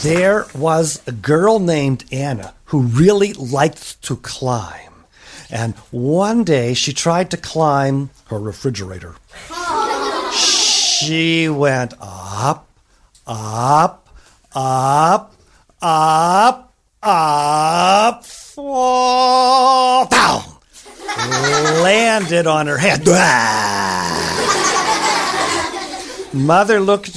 There was a girl named Anna who really liked to climb. And one day she tried to climb her refrigerator. She went up, up, up, up, up, fall down. Landed on her head. Mother looked